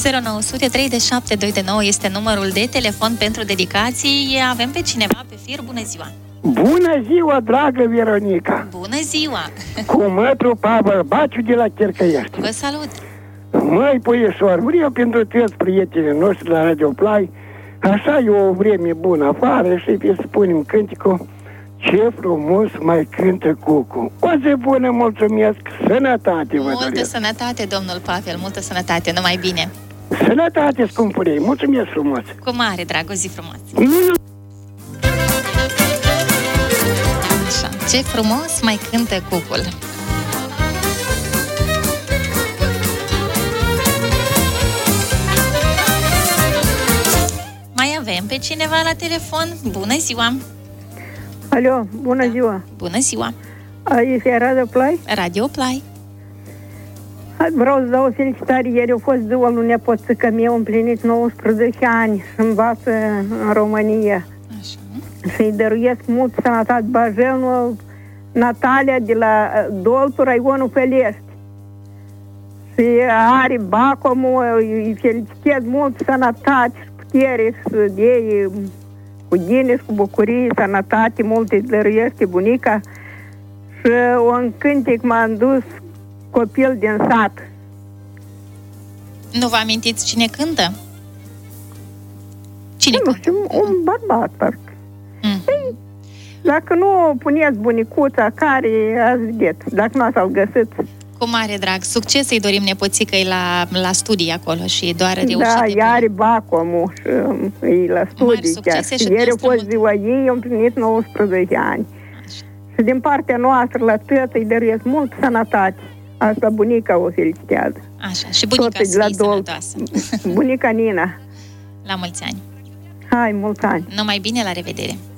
0900 3729 este numărul de telefon pentru dedicații. Avem pe cineva pe fir. Bună ziua! Bună ziua, dragă Veronica! Bună ziua! Cu mătru Pavel Baciu de la Chercăiești. Vă salut! Măi, puieșor, vreau pentru toți prietenii noștri la Radio Play, așa e o vreme bună afară și să spunem cânticul Ce frumos mai cântă cucu. O zi bună, mulțumesc, sănătate vă Multă doresc. sănătate, domnul Pavel, multă sănătate, numai bine! Sănătate, scumpurei, mulțumesc frumos! Cu mare drag, o zi frumoasă! Așa, ce frumos mai cântă cucul! Mai avem pe cineva la telefon? Bună ziua! Alo, bună ziua! Bună ziua! Aici e Radio Play? Radio Play. Vreau să dau o felicitare. Ieri a fost ziua lui nepoțică meu, împlinit 19 ani și învață în România. Așa. Și-i dăruiesc mult sănătate Bajelul Natalia de la Doltul, Raionul Felești. Și are Bacomul, îi felicitez mult sănătate și putere și de ei cu gine și cu bucurie, sănătate, multe îi dăruiește bunica. Și un cântec m-a dus copil din sat. Nu vă amintiți cine cântă? Cine Nu cântă? știu, un bărbat, parcă. Ei, dacă nu puneți bunicuța care ați vedeți, dacă nu ați-l găsit. Cu mare drag. Succes să-i dorim nepoțicăi la studii acolo și doar reușite. Da, ea are Bacomul și e la studii chiar. Și ieri a fost ziua ei, a împlinit 19 ani. Așa. Și din partea noastră la tătă îi dăruiesc mult sănătate. Asta bunica o felicitează. Așa, și bunica să fie sănătoasă. Bunica Nina. La mulți ani. Hai, mulți ani. Numai bine, la revedere.